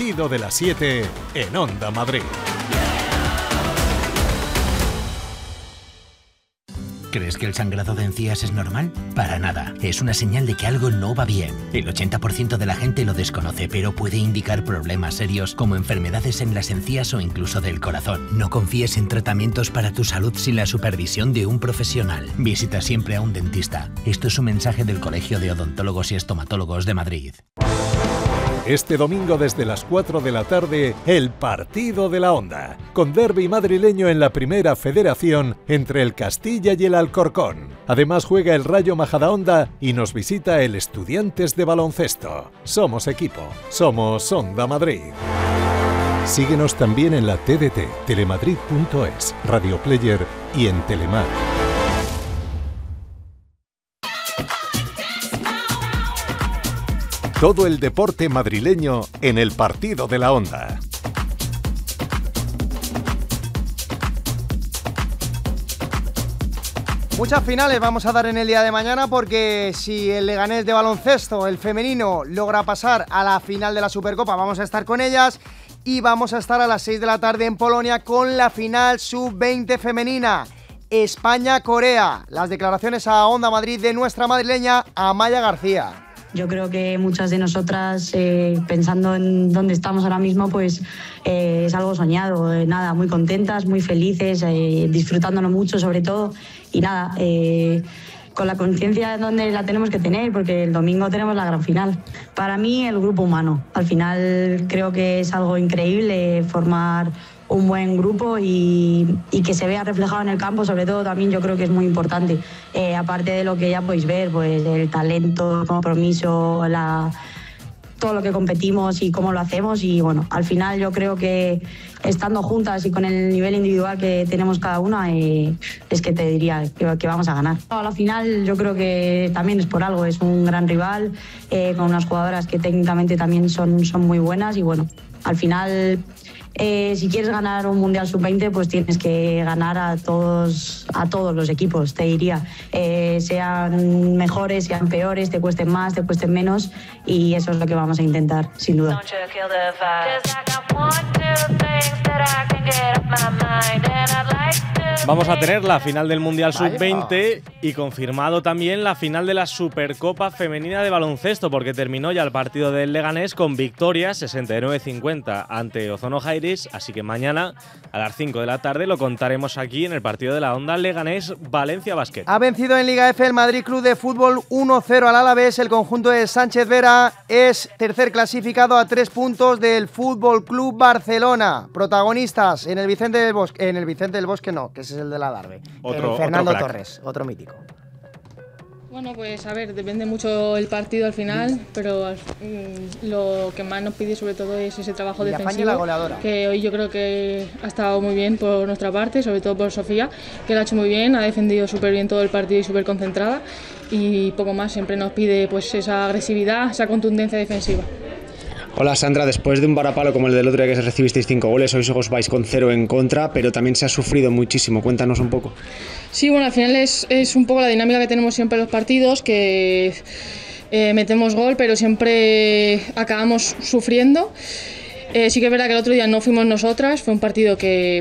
partido de las 7 en Onda Madrid. ¿Crees que el sangrado de encías es normal? Para nada. Es una señal de que algo no va bien. El 80% de la gente lo desconoce, pero puede indicar problemas serios como enfermedades en las encías o incluso del corazón. No confíes en tratamientos para tu salud sin la supervisión de un profesional. Visita siempre a un dentista. Esto es un mensaje del Colegio de Odontólogos y Estomatólogos de Madrid. Este domingo desde las 4 de la tarde, el partido de la Onda, con derbi madrileño en la Primera Federación entre el Castilla y el Alcorcón. Además juega el Rayo Majadahonda y nos visita el Estudiantes de Baloncesto. Somos equipo, somos Onda Madrid. Síguenos también en la TDT, telemadrid.es, Radio Player y en Telemar. Todo el deporte madrileño en el partido de la Onda. Muchas finales vamos a dar en el día de mañana porque si el Leganés de baloncesto, el femenino, logra pasar a la final de la Supercopa, vamos a estar con ellas y vamos a estar a las 6 de la tarde en Polonia con la final sub-20 femenina. España-Corea. Las declaraciones a Onda Madrid de nuestra madrileña Amaya García. Yo creo que muchas de nosotras, pensando en dónde estamos ahora mismo, pues es algo soñado. Nada, muy contentas, muy felices, disfrutándolo mucho sobre todo. Y nada, con la conciencia donde la tenemos que tener, porque el domingo tenemos la gran final. Para mí, el grupo humano. Al final creo que es algo increíble formar un buen grupo y que se vea reflejado en el campo, sobre todo también yo creo que es muy importante. Aparte de lo que ya podéis ver, pues el talento, el compromiso, todo lo que competimos y cómo lo hacemos, y bueno, al final yo creo que estando juntas y con el nivel individual que tenemos cada una, es que te diría que vamos a ganar. A la final yo creo que también es por algo, es un gran rival, con unas jugadoras que técnicamente también son muy buenas y bueno, al final si quieres ganar un Mundial Sub-20 pues tienes que ganar a todos los equipos, te diría, sean mejores, sean peores, te cuesten más, te cuesten menos, y eso es lo que vamos a intentar, sin duda. Vamos a tener la final del Mundial Sub-20 y confirmado también la final de la Supercopa Femenina de Baloncesto, porque terminó ya el partido del Leganés con victoria 69-50 ante Ozono Jairis, así que mañana a las 5 de la tarde lo contaremos aquí en el partido de la Onda Leganés-Valencia Basket. Ha vencido en Liga F el Madrid Club de Fútbol 1-0 al Alavés. El conjunto de Sánchez Vera es tercer clasificado a 3 puntos del Fútbol Club Barcelona. Protagonistas en el Vicente del Bosque, no, que ese es el de la Adarve. Fernando Torres, otro mítico. Bueno, pues a ver, depende mucho el partido al final, pero lo que más nos pide sobre todo es ese trabajo defensivo, la goleadora, que hoy yo creo que ha estado muy bien por nuestra parte, sobre todo por Sofía, que lo ha hecho muy bien, ha defendido súper bien todo el partido y súper concentrada, y poco más, siempre nos pide pues esa agresividad, esa contundencia defensiva. Hola Sandra, después de un varapalo como el del otro día que recibisteis 5 goles, hoy os vais con 0 en contra, pero también se ha sufrido muchísimo. Cuéntanos un poco. Sí, bueno, al final es un poco la dinámica que tenemos siempre en los partidos, que metemos gol, pero siempre acabamos sufriendo. Sí que es verdad que el otro día no fuimos nosotras, fue un partido que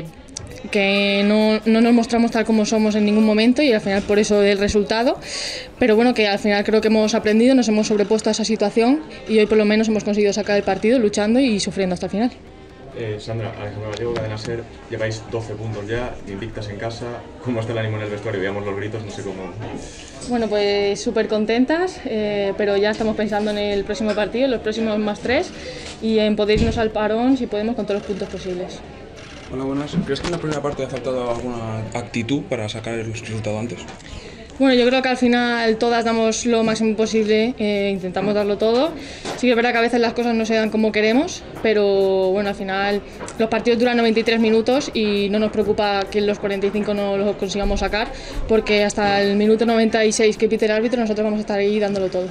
no nos mostramos tal como somos en ningún momento, y al final por eso el resultado, pero bueno, que al final creo que hemos aprendido, nos hemos sobrepuesto a esa situación y hoy por lo menos hemos conseguido sacar el partido luchando y sufriendo hasta el final. Sandra, Alejandro Gallego, Cadena Ser, lleváis 12 puntos ya, invictas en casa. ¿Cómo está el ánimo en el vestuario? Veamos los gritos, no sé cómo. Bueno, pues súper contentas, pero ya estamos pensando en el próximo partido, en los próximos +3, y en poder irnos al parón si podemos con todos los puntos posibles. Hola, buenas. ¿Crees que en la primera parte ha faltado alguna actitud para sacar el resultado antes? Bueno, yo creo que al final todas damos lo máximo posible, intentamos darlo todo. Sí que es verdad que a veces las cosas no se dan como queremos, pero bueno, al final los partidos duran 93 minutos y no nos preocupa que en los 45 no los consigamos sacar, porque hasta el minuto 96 que pite el árbitro nosotros vamos a estar ahí dándolo todo.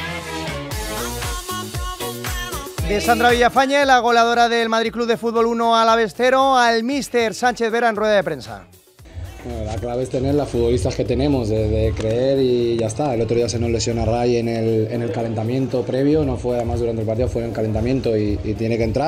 De Sandra Villafañe, la goleadora del Madrid Club de Fútbol 1 Alavés 0, al míster Sánchez Vera en rueda de prensa. Bueno, la clave es tener las futbolistas que tenemos, de creer, y ya está. El otro día se nos lesiona Ray en el calentamiento previo, no fue además durante el partido, fue en el calentamiento y tiene que entrar.